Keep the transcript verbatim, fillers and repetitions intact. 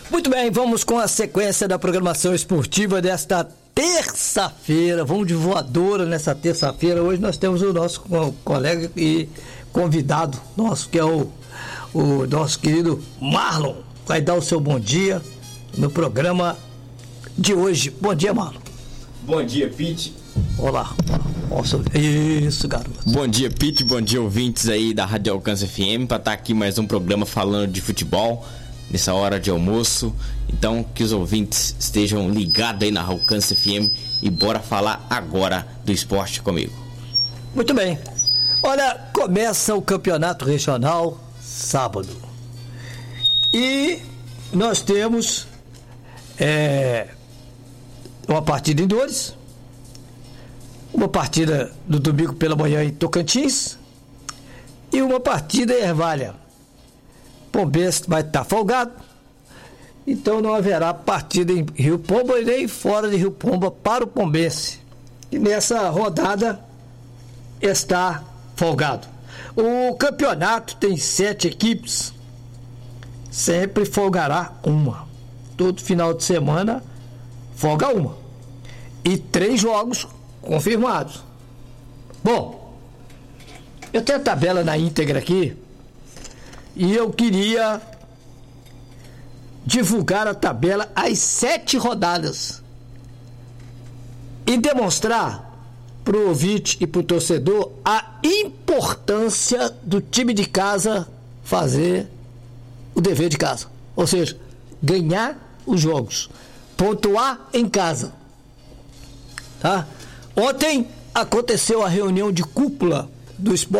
Muito bem, vamos com a sequência da programação esportiva desta terça-feira. Vamos de voadora nessa terça-feira. Hoje nós temos o nosso colega e convidado nosso, que é o, o nosso querido Marlon. Vai dar o seu bom dia no programa de hoje. Bom dia, Marlon. Bom dia, Pete. Olá. Nossa, isso, garoto. Bom dia, Pete. Bom dia, ouvintes aí da Rádio Alcance F M, para estar aqui mais um programa falando de futebol nessa hora de almoço. Então, que os ouvintes estejam ligados aí na Alcance F M e bora falar agora do esporte comigo. Muito bem. Olha, começa o campeonato regional sábado. E nós temos é, uma partida em Dores, uma partida no domingo pela manhã em Tocantins e uma partida em Ervalha. Pombense vai estar folgado, então não haverá partida em Rio Pomba e nem fora de Rio Pomba para o Pombense, e nessa rodada está folgado. O campeonato tem sete equipes, sempre folgará uma. Todo final de semana folga uma. E três jogos confirmados. Bom, eu tenho a tabela na íntegra aqui e eu queria divulgar a tabela às sete rodadas e demonstrar para o ouvinte e para o torcedor a importância do time de casa fazer o dever de casa, ou seja, ganhar os jogos, pontuar em casa, tá? Ontem aconteceu a reunião de cúpula do Esporte